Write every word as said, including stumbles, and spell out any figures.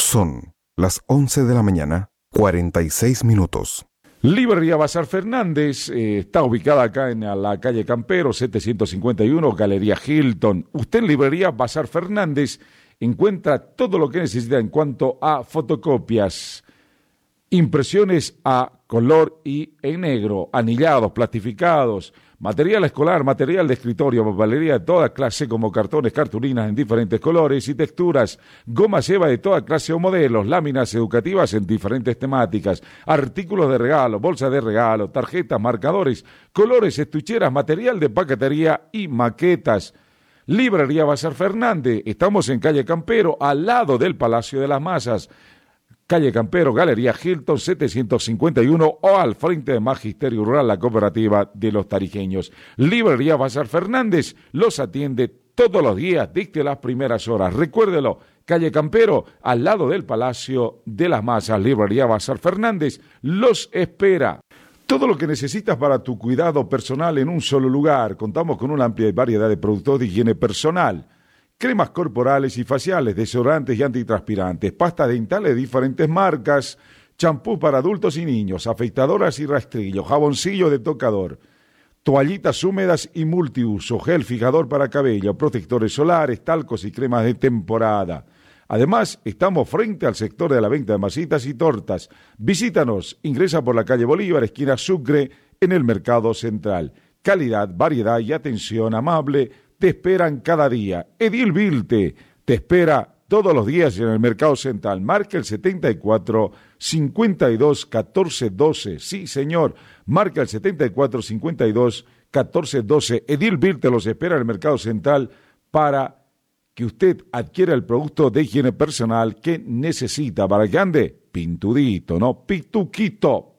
Son las once de la mañana, cuarenta y seis minutos. Librería Bazar Fernández eh, está ubicada acá en la calle Campero, setecientos cincuenta y uno, Galería Hilton. Usted en Librería Bazar Fernández encuentra todo lo que necesita en cuanto a fotocopias, impresiones a color y en negro, anillados, plastificados, material escolar, material de escritorio, papelería de toda clase como cartones, cartulinas en diferentes colores y texturas, goma eva de toda clase o modelos, láminas educativas en diferentes temáticas, artículos de regalo, bolsas de regalo, tarjetas, marcadores, colores, estucheras, material de paquetería y maquetas. Librería Bazar Fernández, estamos en calle Campero, al lado del Palacio de las Masas. Calle Campero, Galería Hilton, setecientos cincuenta y uno, o al frente de Magisterio Rural, la cooperativa de los tarijeños. Librería Bazar Fernández los atiende todos los días, dicte las primeras horas. Recuérdelo, calle Campero, al lado del Palacio de las Masas. Librería Bazar Fernández los espera. Todo lo que necesitas para tu cuidado personal en un solo lugar. Contamos con una amplia variedad de productos de higiene personal. Cremas corporales y faciales, desodorantes y antitranspirantes, pastas dentales de diferentes marcas, champú para adultos y niños, afeitadoras y rastrillos, jaboncillo de tocador, toallitas húmedas y multiuso, gel fijador para cabello, protectores solares, talcos y cremas de temporada. Además, estamos frente al sector de la venta de masitas y tortas. Visítanos, ingresa por la calle Bolívar, esquina Sucre, en el Mercado Central. Calidad, variedad y atención amable te esperan cada día. Edil Vilte te espera todos los días en el Mercado Central. Marca el setenta y cuatro, cincuenta y dos, catorce, doce. Sí, señor. Marca el setenta y cuatro, cincuenta y dos, catorce, doce. Edil Vilte los espera en el Mercado Central para que usted adquiera el producto de higiene personal que necesita para que ande pintudito, ¿no? Pituquito.